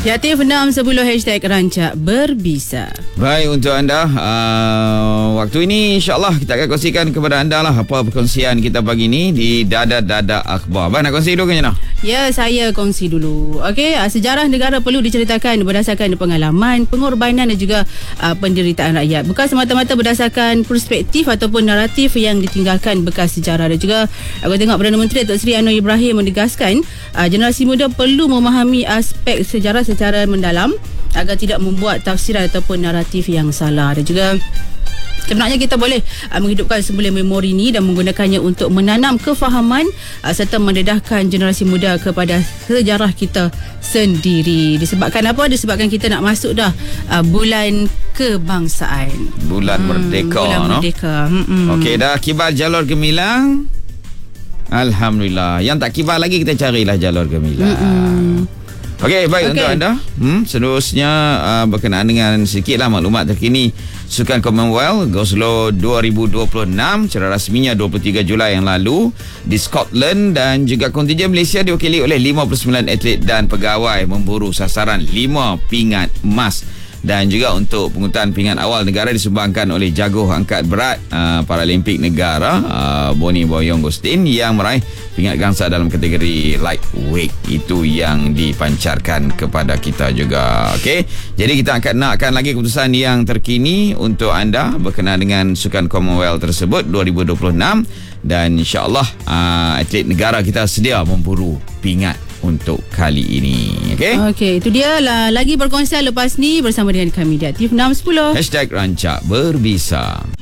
Kreatif 610 #rancak berbisa. Baik, untuk anda waktu ini insyaAllah kita akan kongsikan kepada anda lah apa perkongsian kita pagi ni di Dada Akhbar. Abang nak kongsi dulu ke Jana? Ya, saya kongsi dulu. Okey, sejarah negara perlu diceritakan berdasarkan pengalaman, pengorbanan dan juga penderitaan rakyat. Bukan semata-mata berdasarkan perspektif ataupun naratif yang ditinggalkan bekas sejarah. Dan juga aku tengok Perdana Menteri Datuk Seri Anwar Ibrahim menegaskan generasi muda perlu memahami aspek sejarah secara mendalam agar tidak membuat tafsiran ataupun naratif yang salah. Dan juga sebenarnya kita boleh menghidupkan semula memori ini dan menggunakannya untuk menanam kefahaman serta mendedahkan generasi muda kepada sejarah kita sendiri. Disebabkan apa? Disebabkan kita nak masuk dah bulan kebangsaan. Bulan Merdeka. Bulan Merdeka. Okey, dah kibar jalur gemilang. Alhamdulillah. Yang tak kibar lagi kita carilah jalur gemilang. Okey, baik untuk anda. Seterusnya berkenaan dengan sedikitlah maklumat terkini Sukan Commonwealth Glasgow 2026 secara rasminya 23 Julai yang lalu di Scotland, dan juga kontingen Malaysia diwakili oleh 59 atlet dan pegawai memburu sasaran 5 pingat emas. Dan juga untuk pengurutan pingat awal negara disumbangkan oleh jago angkat berat Paralimpik negara Boni Boyong Gustin yang meraih pingat gangsa dalam kategori lightweight. Itu yang dipancarkan kepada kita juga. Okey, jadi kita akan nakkan lagi keputusan yang terkini untuk anda berkenaan dengan Sukan Commonwealth tersebut 2026, dan insyaAllah atlet negara kita sedia memburu pingat untuk kali ini. Okey, itu dia lah. Lagi berkongsi lepas ni bersama dengan kami di Aktif 610 #rancak berbisa.